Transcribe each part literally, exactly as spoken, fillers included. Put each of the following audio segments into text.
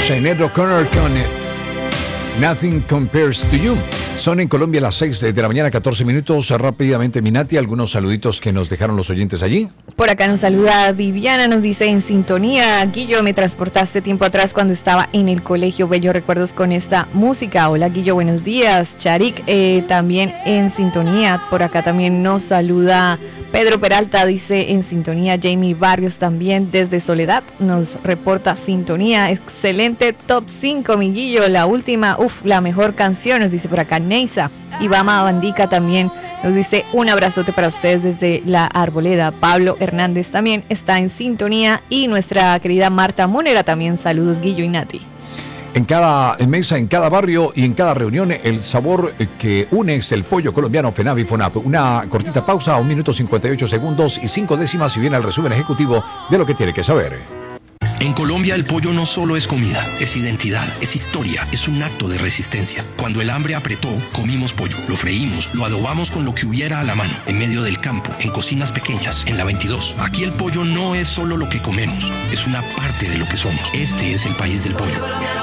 Sinéad O'Connor con Nothing Compares to You. Son en Colombia las seis de la mañana, catorce minutos. Rápidamente, Minati, algunos saluditos que nos dejaron los oyentes allí. Por acá nos saluda Viviana, nos dice en sintonía. Guillo, me transportaste tiempo atrás cuando estaba en el colegio. Bellos recuerdos con esta música. Hola, Guillo, buenos días. Charik, eh, también en sintonía. Por acá también nos saluda Pedro Peralta, dice en sintonía. Jamie Barrios también desde Soledad nos reporta sintonía. Excelente top cinco, mi Guillo. La última, uff, la mejor canción, nos dice por acá Neisa. Ivama Bandica también nos dice un abrazote para ustedes desde La Arboleda. Pablo Hernández también está en sintonía y nuestra querida Marta Monera también. Saludos, Guillo y Nati. En cada mesa, en cada barrio y en cada reunión, el sabor que une es el pollo colombiano FENAVI FONAP. Una cortita pausa, un minuto cincuenta y ocho segundos y cinco décimas y viene el resumen ejecutivo de lo que tiene que saber. En Colombia el pollo no solo es comida, es identidad, es historia, es un acto de resistencia. Cuando el hambre apretó, comimos pollo, lo freímos, lo adobamos con lo que hubiera a la mano, en medio del campo, en cocinas pequeñas, en la veintidós. Aquí el pollo no es solo lo que comemos, es una parte de lo que somos. Este es el país del pollo.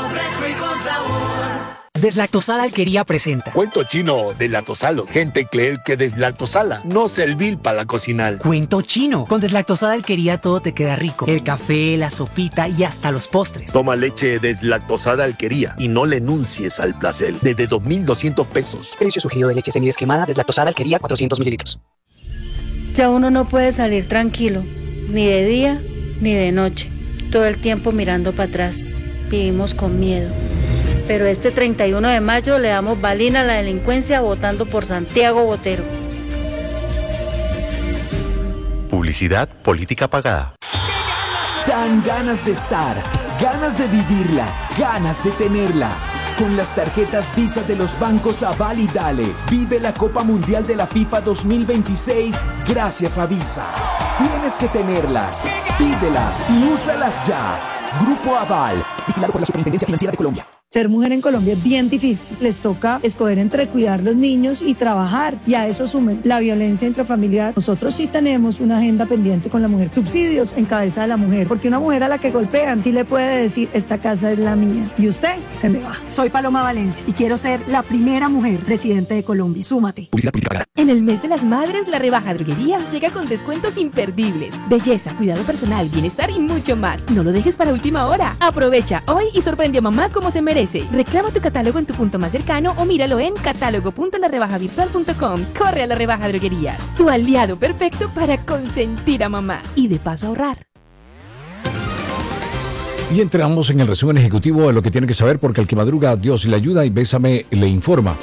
Deslactosada Alquería presenta Cuento chino deslactosalo. Gente cree que deslactosala no servir para cocinar. Cuento chino. Con Deslactosada Alquería todo te queda rico. El café, la sopita y hasta los postres. Toma leche deslactosada Alquería y no le enuncies al placer. Desde dos mil doscientos pesos. Precio sugerido de leche semidesquemada Deslactosada Alquería cuatrocientos mililitros. Ya uno no puede salir tranquilo, ni de día ni de noche. Todo el tiempo mirando para atrás. Vivimos con miedo. Pero este treinta y uno de mayo le damos balina a la delincuencia votando por Santiago Botero. Publicidad política pagada. Dan ganas de estar, ganas de vivirla, ganas de tenerla. Con las tarjetas Visa de los bancos Aval y Dale, vive la Copa Mundial de la FIFA dos mil veintiséis gracias a Visa. Tienes que tenerlas, pídelas y úsalas ya. Grupo Aval, vigilado por la Superintendencia Financiera de Colombia. Ser mujer en Colombia es bien difícil. Les toca escoger entre cuidar los niños y trabajar. Y a eso sumen la violencia intrafamiliar. Nosotros sí tenemos una agenda pendiente con la mujer. Subsidios en cabeza de la mujer. Porque una mujer a la que golpean sí le puede decir, esta casa es la mía. Y usted se me va. Soy Paloma Valencia y quiero ser la primera mujer presidente de Colombia. Súmate. Publicidad política. En el mes de las madres, la rebaja Droguerías llega con descuentos imperdibles. Belleza, cuidado personal, bienestar y mucho más. No lo dejes para última hora. Aprovecha hoy y sorprende a mamá como se merece. Reclama tu catálogo en tu punto más cercano o míralo en catálogo punto la rebaja virtual punto com. Corre a La Rebaja Droguerías, tu aliado perfecto para consentir a mamá y de paso ahorrar. Y entramos en el resumen ejecutivo de lo que tiene que saber, porque el que madruga Dios le ayuda y Bésame le informa.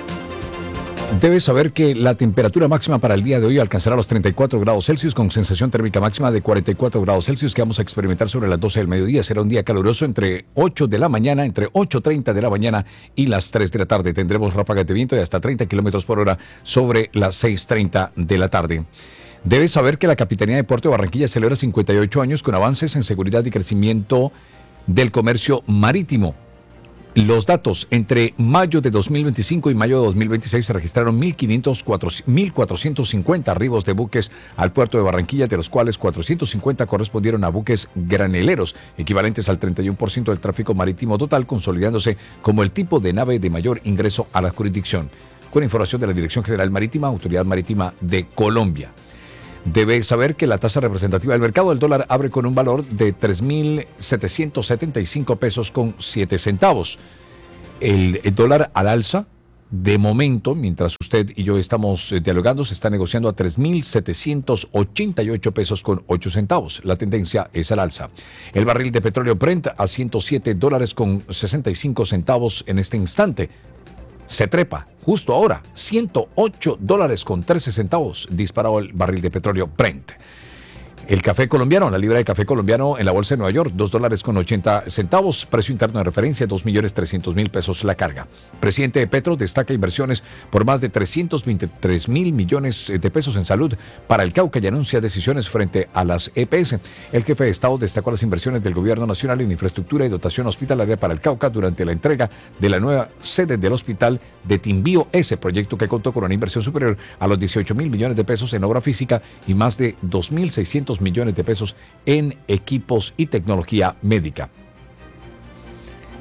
Debes saber que la temperatura máxima para el día de hoy alcanzará los treinta y cuatro grados Celsius con sensación térmica máxima de cuarenta y cuatro grados Celsius que vamos a experimentar sobre las doce del mediodía. Será un día caluroso entre ocho de la mañana, entre ocho treinta de la mañana y las tres de la tarde. Tendremos ráfagas de viento de hasta treinta kilómetros por hora sobre las seis treinta de la tarde. Debes saber que la Capitanía de Puerto de Barranquilla celebra cincuenta y ocho años con avances en seguridad y crecimiento del comercio marítimo. Los datos: entre mayo de dos mil veinticinco y mayo de dos mil veintiséis se registraron mil cuatrocientos cincuenta arribos de buques al puerto de Barranquilla, de los cuales cuatrocientos cincuenta correspondieron a buques graneleros, equivalentes al treinta y uno por ciento del tráfico marítimo total, consolidándose como el tipo de nave de mayor ingreso a la jurisdicción. Con información de la Dirección General Marítima, Autoridad Marítima de Colombia. Debe saber que la tasa representativa del mercado del dólar abre con un valor de tres mil setecientos setenta y cinco pesos con siete centavos. El, el dólar al alza, de momento, mientras usted y yo estamos eh, dialogando, se está negociando a tres mil setecientos ochenta y ocho pesos con ocho centavos. La tendencia es al alza. El barril de petróleo Brent a ciento siete dólares con sesenta y cinco centavos en este instante. Se trepa justo ahora, ciento ocho dólares con trece centavos, disparado el barril de petróleo Brent. El café colombiano, la libra de café colombiano en la bolsa de Nueva York, dos dólares con ochenta centavos, precio interno de referencia, dos millones trescientos mil pesos la carga. Presidente de Petro destaca inversiones por más de trescientos veintitrés mil millones de pesos en salud para el Cauca y anuncia decisiones frente a las E P S. El jefe de Estado destacó las inversiones del gobierno nacional en infraestructura y dotación hospitalaria para el Cauca durante la entrega de la nueva sede del hospital de Timbío, ese proyecto que contó con una inversión superior a los dieciocho mil millones de pesos en obra física y más de dos mil seiscientos millones de pesos en equipos y tecnología médica.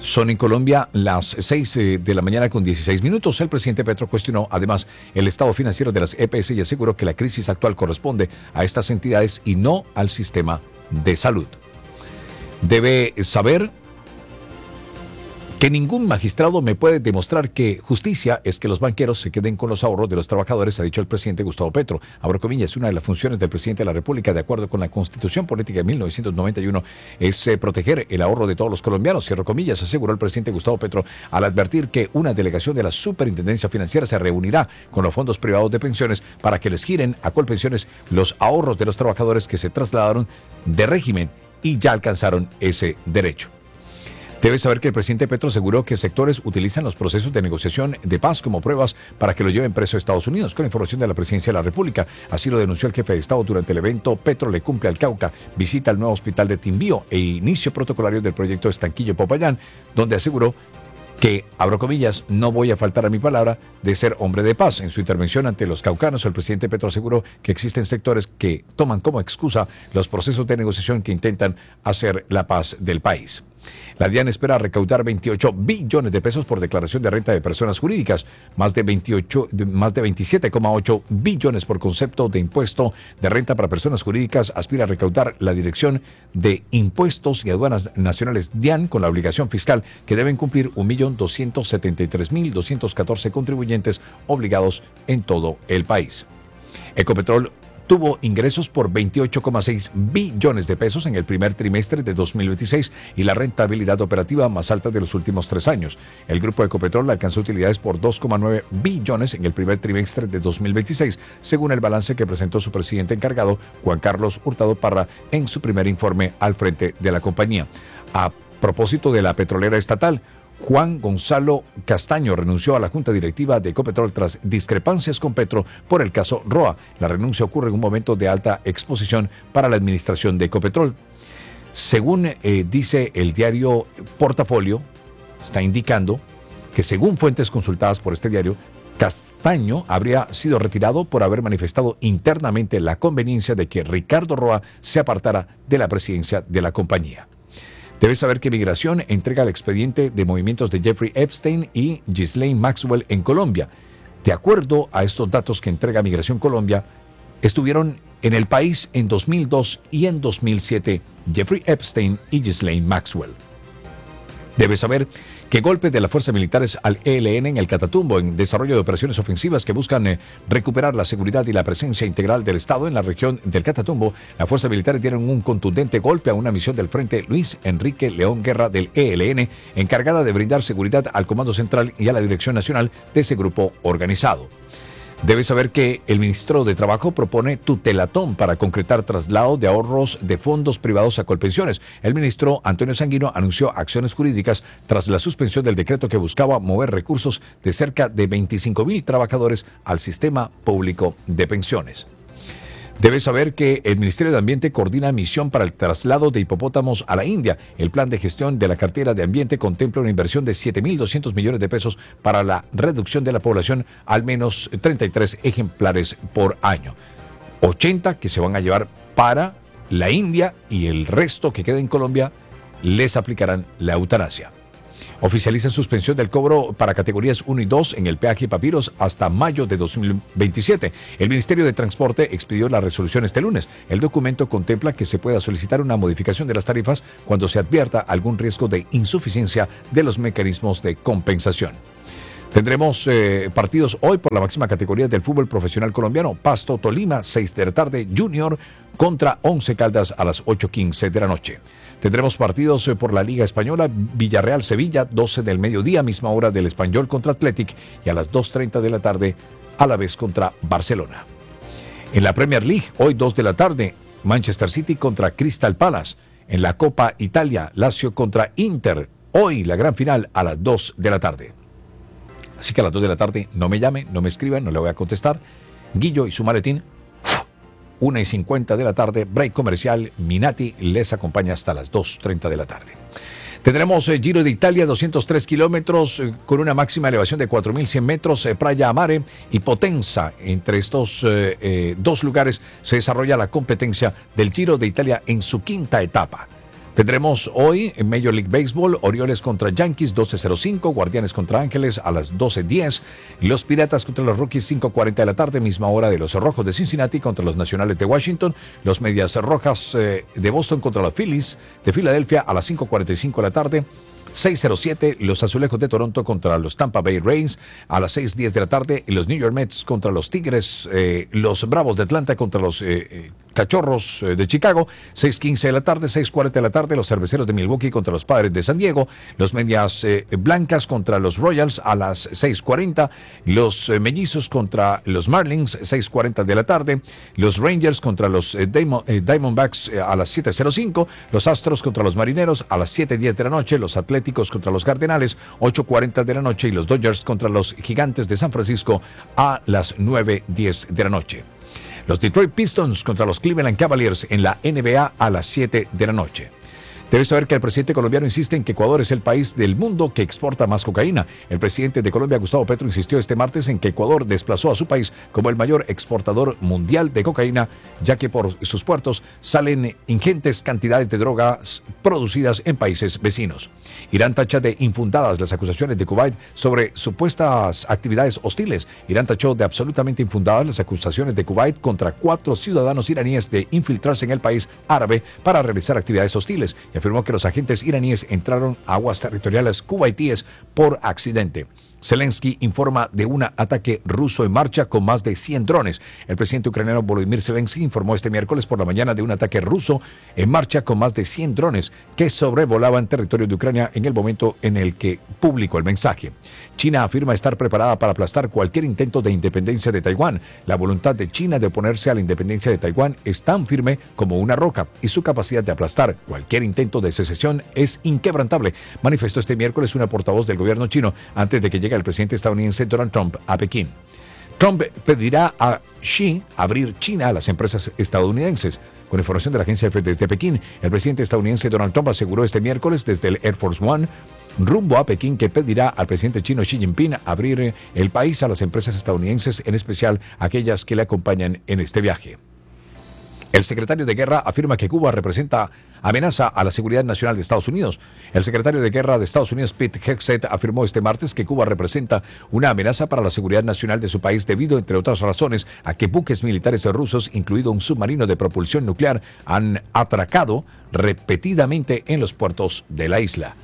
Son en Colombia las seis de la mañana con dieciséis minutos. El presidente Petro cuestionó además el estado financiero de las E P S y aseguró que la crisis actual corresponde a estas entidades y no al sistema de salud. Debe saber que ningún magistrado me puede demostrar que justicia es que los banqueros se queden con los ahorros de los trabajadores, ha dicho el presidente Gustavo Petro. Abro comillas, una de las funciones del presidente de la República, de acuerdo con la Constitución Política de mil novecientos noventa y uno, es eh, proteger el ahorro de todos los colombianos, cierro comillas, aseguró el presidente Gustavo Petro al advertir que una delegación de la Superintendencia Financiera se reunirá con los fondos privados de pensiones para que les giren a Colpensiones los ahorros de los trabajadores que se trasladaron de régimen y ya alcanzaron ese derecho. Debe saber que el presidente Petro aseguró que sectores utilizan los procesos de negociación de paz como pruebas para que lo lleven preso a Estados Unidos, con información de la presidencia de la República. Así lo denunció el jefe de Estado durante el evento Petro le cumple al Cauca, visita al nuevo hospital de Timbío e inicio protocolario del proyecto Estanquillo Popayán, donde aseguró que, abro comillas, no voy a faltar a mi palabra de ser hombre de paz. En su intervención ante los caucanos, el presidente Petro aseguró que existen sectores que toman como excusa los procesos de negociación que intentan hacer la paz del país. La DIAN espera recaudar veintiocho billones de pesos por declaración de renta de personas jurídicas, más de, veintiocho, más de veintisiete coma ocho billones por concepto de impuesto de renta para personas jurídicas. Aspira a recaudar la Dirección de Impuestos y Aduanas Nacionales DIAN con la obligación fiscal que deben cumplir un millón doscientos setenta y tres mil doscientos catorce contribuyentes obligados en todo el país. Ecopetrol tuvo ingresos por veintiocho coma seis billones de pesos en el primer trimestre de dos mil veintiséis y la rentabilidad operativa más alta de los últimos tres años. El grupo Ecopetrol alcanzó utilidades por dos coma nueve billones en el primer trimestre de dos mil veintiséis, según el balance que presentó su presidente encargado, Juan Carlos Hurtado Parra, en su primer informe al frente de la compañía. A propósito de la petrolera estatal, Juan Gonzalo Castaño renunció a la junta directiva de Ecopetrol tras discrepancias con Petro por el caso Roa. La renuncia ocurre en un momento de alta exposición para la administración de Ecopetrol. Según eh, dice el diario Portafolio, está indicando que según fuentes consultadas por este diario, Castaño habría sido retirado por haber manifestado internamente la conveniencia de que Ricardo Roa se apartara de la presidencia de la compañía. Debe saber que Migración entrega el expediente de movimientos de Jeffrey Epstein y Ghislaine Maxwell en Colombia. De acuerdo a estos datos que entrega Migración Colombia, estuvieron en el país en dos mil dos y en dos mil siete Jeffrey Epstein y Ghislaine Maxwell. Debe saber que golpes de las fuerzas militares al E L N en el Catatumbo en desarrollo de operaciones ofensivas que buscan eh, recuperar la seguridad y la presencia integral del Estado en la región del Catatumbo. Las fuerzas militares dieron un contundente golpe a una misión del Frente Luis Enrique León Guerra del E L N, encargada de brindar seguridad al Comando Central y a la Dirección Nacional de ese grupo organizado. Debe saber que el ministro de Trabajo propone tutelatón para concretar traslado de ahorros de fondos privados a Colpensiones. El ministro Antonio Sanguino anunció acciones jurídicas tras la suspensión del decreto que buscaba mover recursos de cerca de veinticinco mil trabajadores al sistema público de pensiones. Debe saber que el Ministerio de Ambiente coordina misión para el traslado de hipopótamos a la India. El plan de gestión de la cartera de ambiente contempla una inversión de siete mil doscientos millones de pesos para la reducción de la población, al menos treinta y tres ejemplares por año. ochenta que se van a llevar para la India y el resto que quede en Colombia les aplicarán la eutanasia. Oficializan suspensión del cobro para categorías uno y dos en el peaje Papiros hasta mayo de dos mil veintisiete. El Ministerio de Transporte expidió la resolución este lunes. El documento contempla que se pueda solicitar una modificación de las tarifas cuando se advierta algún riesgo de insuficiencia de los mecanismos de compensación. Tendremos eh, partidos hoy por la máxima categoría del fútbol profesional colombiano. Pasto Tolima, seis de la tarde, Junior contra Once Caldas a las ocho quince de la noche. Tendremos partidos por la Liga Española, Villarreal-Sevilla, doce del mediodía, misma hora del Español contra Athletic, y a las dos treinta de la tarde, a la vez contra Barcelona. En la Premier League, hoy dos de la tarde, Manchester City contra Crystal Palace. En la Copa Italia, Lazio contra Inter. Hoy la gran final a las dos de la tarde. Así que a las dos de la tarde no me llamen, no me escriban, no le voy a contestar. Guillo y su maletín. una y cincuenta de la tarde, break comercial. Minati les acompaña hasta las dos treinta de la tarde. Tendremos eh, Giro de Italia, doscientos tres kilómetros, eh, con una máxima elevación de cuatro mil cien metros, eh, Praia Amare y Potenza. Entre estos eh, eh, dos lugares se desarrolla la competencia del Giro de Italia en su quinta etapa. Tendremos hoy en Major League Baseball, Orioles contra Yankees, doce cero cinco, Guardianes contra Ángeles a las doce diez, los Piratas contra los Rockies, cinco cuarenta de la tarde, misma hora de los Rojos de Cincinnati contra los Nacionales de Washington, los Medias Rojas eh, de Boston contra los Phillies de Filadelfia a las cinco cuarenta y cinco de la tarde, seis cero siete, los Azulejos de Toronto contra los Tampa Bay Rays a las seis diez de la tarde, y los New York Mets contra los Tigres, eh, los Bravos de Atlanta contra los eh, eh, Cachorros eh, de Chicago, seis quince de la tarde, seis cuarenta de la tarde, los Cerveceros de Milwaukee contra los Padres de San Diego, los Medias eh, Blancas contra los Royals a las seis cuarenta, los eh, Mellizos contra los Marlins, seis cuarenta de la tarde, los Rangers contra los eh, Diamond, eh, Diamondbacks eh, a las siete cero cinco, los Astros contra los Marineros a las siete diez de la noche, los Atléticos contra los Cardenales, ocho cuarenta de la noche, y los Dodgers contra los Gigantes de San Francisco a las nueve diez de la noche. Los Detroit Pistons contra los Cleveland Cavaliers en la N B A a las siete de la noche. Debes saber que el presidente colombiano insiste en que Ecuador es el país del mundo que exporta más cocaína. El presidente de Colombia, Gustavo Petro, insistió este martes en que Ecuador desplazó a su país como el mayor exportador mundial de cocaína, ya que por sus puertos salen ingentes cantidades de drogas producidas en países vecinos. Irán tacha de infundadas las acusaciones de Kuwait sobre supuestas actividades hostiles. Irán tachó de absolutamente infundadas las acusaciones de Kuwait contra cuatro ciudadanos iraníes de infiltrarse en el país árabe para realizar actividades hostiles, y afirmó que los agentes iraníes entraron a aguas territoriales kuwaitíes por accidente. Zelensky informa de un ataque ruso en marcha con más de cien drones. El presidente ucraniano Volodymyr Zelensky informó este miércoles por la mañana de un ataque ruso en marcha con más de cien drones que sobrevolaban territorio de Ucrania en el momento en el que publicó el mensaje. China afirma estar preparada para aplastar cualquier intento de independencia de Taiwán. La voluntad de China de oponerse a la independencia de Taiwán es tan firme como una roca, y su capacidad de aplastar cualquier intento de secesión es inquebrantable, manifestó este miércoles una portavoz del gobierno chino antes de que llegue el presidente estadounidense Donald Trump a Pekín. Trump pedirá a Xi abrir China a las empresas estadounidenses. Con información de la agencia F desde Pekín, el presidente estadounidense Donald Trump aseguró este miércoles desde el Air Force One rumbo a Pekín que pedirá al presidente chino Xi Jinping abrir el país a las empresas estadounidenses, en especial aquellas que le acompañan en este viaje. El secretario de Guerra afirma que Cuba representa amenaza a la seguridad nacional de Estados Unidos. El secretario de Guerra de Estados Unidos, Pete Hegseth, afirmó este martes que Cuba representa una amenaza para la seguridad nacional de su país debido, entre otras razones, a que buques militares rusos, incluido un submarino de propulsión nuclear, han atracado repetidamente en los puertos de la isla.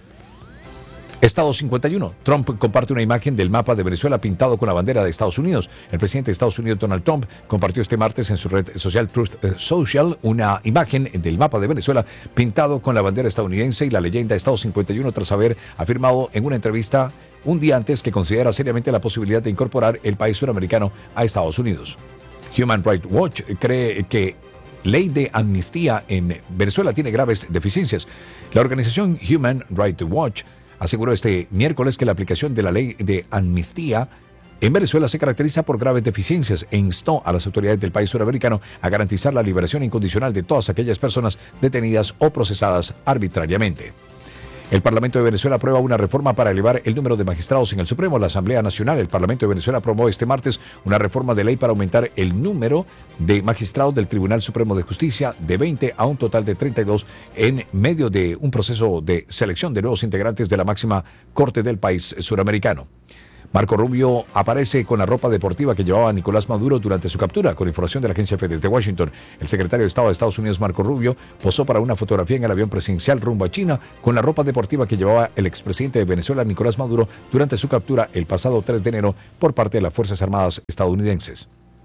Estado cincuenta y uno. Trump comparte una imagen del mapa de Venezuela pintado con la bandera de Estados Unidos. El presidente de Estados Unidos, Donald Trump, compartió este martes en su red social Truth Social una imagen del mapa de Venezuela pintado con la bandera estadounidense y la leyenda Estado cincuenta y uno, tras haber afirmado en una entrevista un día antes que considera seriamente la posibilidad de incorporar el país suramericano a Estados Unidos. Human Rights Watch cree que ley de amnistía en Venezuela tiene graves deficiencias. La organización Human Rights Watch aseguró este miércoles que la aplicación de la ley de amnistía en Venezuela se caracteriza por graves deficiencias e instó a las autoridades del país suramericano a garantizar la liberación incondicional de todas aquellas personas detenidas o procesadas arbitrariamente. El Parlamento de Venezuela aprueba una reforma para elevar el número de magistrados en el Supremo. La Asamblea Nacional, el Parlamento de Venezuela, aprobó este martes una reforma de ley para aumentar el número de magistrados del Tribunal Supremo de Justicia de veinte a un total de treinta y dos en medio de un proceso de selección de nuevos integrantes de la máxima corte del país suramericano. Marco Rubio aparece con la ropa deportiva que llevaba Nicolás Maduro durante su captura. Con información de la agencia F desde Washington, el secretario de Estado de Estados Unidos, Marco Rubio, posó para una fotografía en el avión presidencial rumbo a China con la ropa deportiva que llevaba el expresidente de Venezuela, Nicolás Maduro, durante su captura el pasado tres de enero por parte de las Fuerzas Armadas estadounidenses.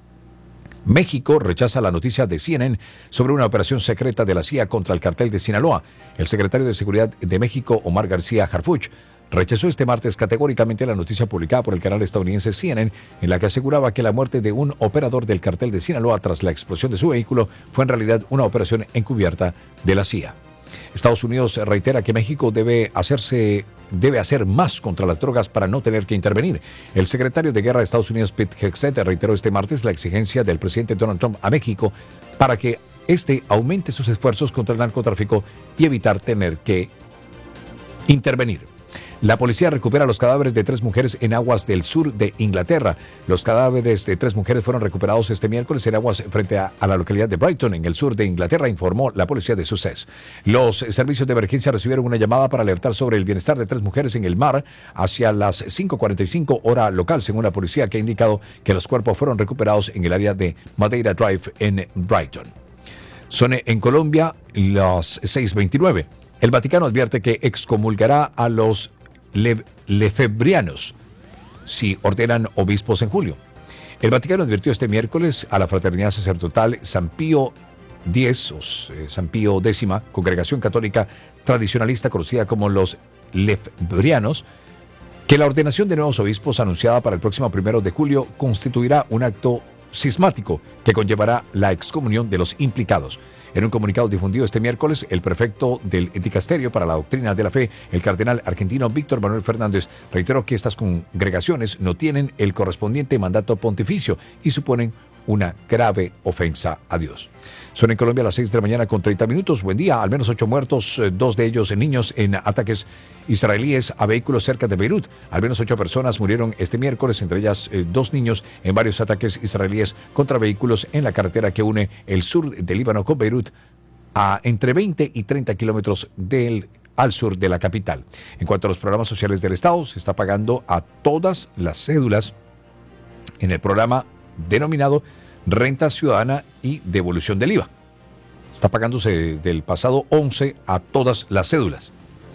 México rechaza la noticia de C N N sobre una operación secreta de la C I A contra el cartel de Sinaloa. El secretario de Seguridad de México, Omar García Harfuch, rechazó este martes categóricamente la noticia publicada por el canal estadounidense C N N, en la que aseguraba que la muerte de un operador del cartel de Sinaloa tras la explosión de su vehículo fue en realidad una operación encubierta de la C I A. Estados Unidos reitera que México debe hacerse debe hacer más contra las drogas para no tener que intervenir. El secretario de Guerra de Estados Unidos, Pete Hegseth, reiteró este martes la exigencia del presidente Donald Trump a México para que éste aumente sus esfuerzos contra el narcotráfico y evitar tener que intervenir. La policía recupera los cadáveres de tres mujeres en aguas del sur de Inglaterra. Los cadáveres de tres mujeres fueron recuperados este miércoles en aguas frente a, a la localidad de Brighton, en el sur de Inglaterra, informó la policía de Sussex. Los servicios de emergencia recibieron una llamada para alertar sobre el bienestar de tres mujeres en el mar hacia las cinco cuarenta y cinco hora local, según la policía, que ha indicado que los cuerpos fueron recuperados en el área de Madeira Drive en Brighton. Son en Colombia las seis veintinueve. El Vaticano advierte que excomulgará a los le- lefebrianos si ordenan obispos en julio. El Vaticano advirtió este miércoles a la fraternidad sacerdotal San Pío X, o San Pío X, congregación católica tradicionalista conocida como los lefebrianos, que la ordenación de nuevos obispos anunciada para el próximo primero de julio constituirá un acto cismático que conllevará la excomunión de los implicados. En un comunicado difundido este miércoles, el prefecto del Dicasterio para la Doctrina de la Fe, el cardenal argentino Víctor Manuel Fernández, reiteró que estas congregaciones no tienen el correspondiente mandato pontificio y suponen una grave ofensa a Dios. Son en Colombia a las seis de la mañana con treinta minutos. Buen día. Al menos ocho muertos, dos de ellos niños, en ataques israelíes a vehículos cerca de Beirut. Al menos ocho personas murieron este miércoles, entre ellas eh, dos niños, en varios ataques israelíes contra vehículos en la carretera que une el sur de Líbano con Beirut a entre veinte y treinta kilómetros del al sur de la capital. En cuanto a los programas sociales del Estado, se está pagando a todas las cédulas en el programa denominado Renta Ciudadana y Devolución del I V A. Está pagándose del pasado once a todas las cédulas.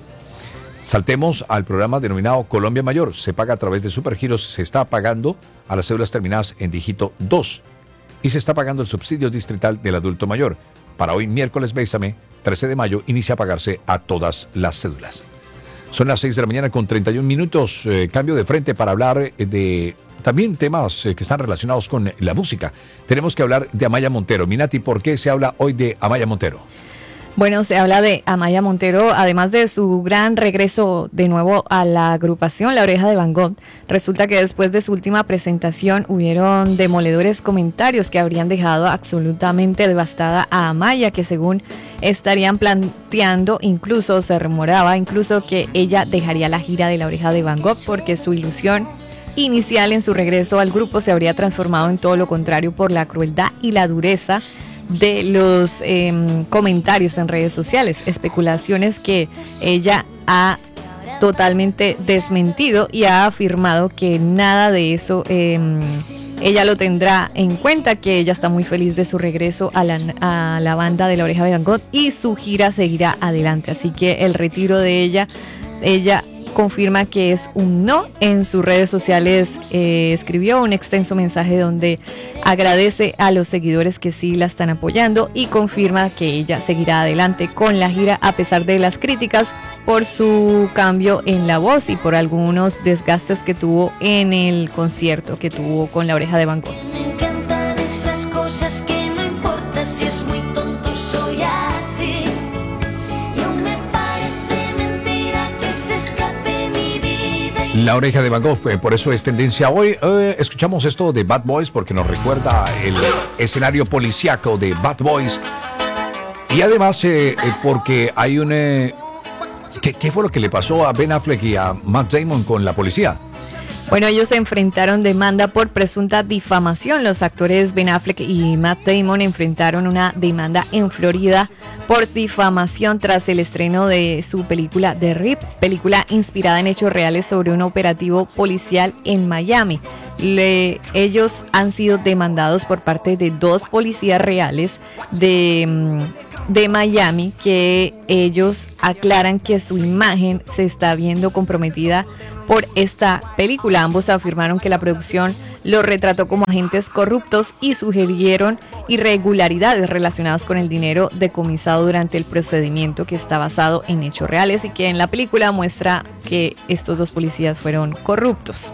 Saltemos al programa denominado Colombia Mayor. Se paga a través de Supergiros, se está pagando a las cédulas terminadas en dígito dos. Y se está pagando el subsidio distrital del adulto mayor. Para hoy, miércoles Bésame, trece de mayo, inicia a pagarse a todas las cédulas. Son las seis de la mañana con treinta y un minutos. Eh, cambio de frente para hablar de también temas eh, que están relacionados con la música. Tenemos que hablar de Amaya Montero. Minati, ¿por qué se habla hoy de Amaya Montero? Bueno, se habla de Amaya Montero, además de su gran regreso de nuevo a la agrupación La Oreja de Van Gogh. Resulta que después de su última presentación hubieron demoledores comentarios que habrían dejado absolutamente devastada a Amaya, que según estarían planteando, incluso se rumoraba, incluso que ella dejaría la gira de La Oreja de Van Gogh porque su ilusión inicial en su regreso al grupo se habría transformado en todo lo contrario por la crueldad y la dureza de los eh, comentarios en redes sociales, especulaciones que ella ha totalmente desmentido y ha afirmado que nada de eso eh, ella lo tendrá en cuenta, que ella está muy feliz de su regreso a la, a la banda de La Oreja de Van Gogh y su gira seguirá adelante, así que el retiro de ella, ella confirma que es un no. En sus redes sociales eh, escribió un extenso mensaje donde agradece a los seguidores que sí la están apoyando y confirma que ella seguirá adelante con la gira a pesar de las críticas por su cambio en la voz y por algunos desgastes que tuvo en el concierto que tuvo con La Oreja de Van Gogh. Me encantan esas cosas que no importa si es muy tonto, soy así. La Oreja de Van Gogh, eh, por eso es tendencia hoy. Eh, escuchamos esto de Bad Boys porque nos recuerda el escenario policíaco de Bad Boys. Y además eh, eh, porque hay un... Eh, ¿qué, ¿Qué fue lo que le pasó a Ben Affleck y a Matt Damon con la policía? Bueno, ellos se enfrentaron demanda por presunta difamación. Los actores Ben Affleck y Matt Damon enfrentaron una demanda en Florida por difamación tras el estreno de su película The Rip, película inspirada en hechos reales sobre un operativo policial en Miami. Le, ellos han sido demandados por parte de dos policías reales de, de Miami, que ellos aclaran que su imagen se está viendo comprometida por esta película. Ambos afirmaron que la producción los retrató como agentes corruptos y sugirieron irregularidades relacionadas con el dinero decomisado durante el procedimiento, que está basado en hechos reales y que en la película muestra que estos dos policías fueron corruptos.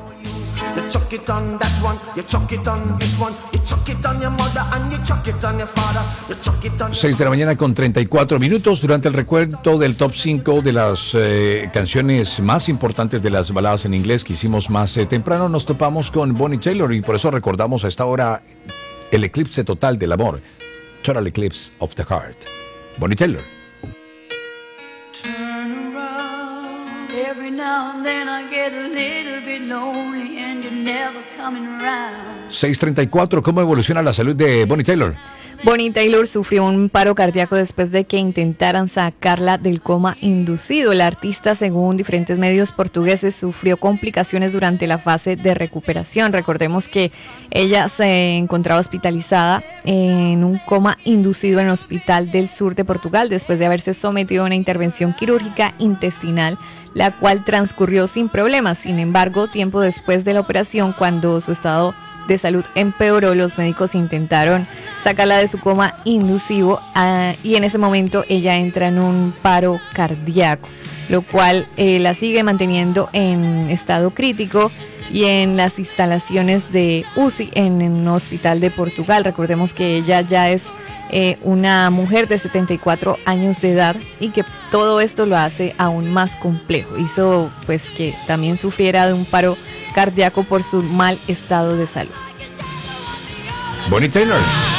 seis de la mañana con treinta y cuatro minutos. Durante el recuento del top cinco de las eh, canciones más importantes de las baladas en inglés que hicimos más eh, temprano, nos topamos con Bonnie Taylor y por eso recordamos a esta hora el eclipse total del amor, Total Eclipse of the Heart. Bonnie Taylor. every now and then I get a little bit lonely and you're never coming around. seis treinta y cuatro, ¿cómo evoluciona la salud de Bonnie Tyler? Bonnie Tyler sufrió un paro cardíaco después de que intentaran sacarla del coma inducido. La artista, según diferentes medios portugueses, sufrió complicaciones durante la fase de recuperación. Recordemos que ella se encontraba hospitalizada en un coma inducido en el Hospital del Sur de Portugal después de haberse sometido a una intervención quirúrgica intestinal, la cual transcurrió sin problemas. Sin embargo, tiempo después de la operación, cuando su estado de salud empeoró, los médicos intentaron sacarla de su coma inducivo uh, y en ese momento ella entra en un paro cardíaco, lo cual eh, la sigue manteniendo en estado crítico y en las instalaciones de U C I en, en un hospital de Portugal. Recordemos que ella ya es eh, una mujer de setenta y cuatro años de edad y que todo esto lo hace aún más complejo. Hizo pues que también sufriera de un paro cardíaco por su mal estado de salud. Bonnie Tyler.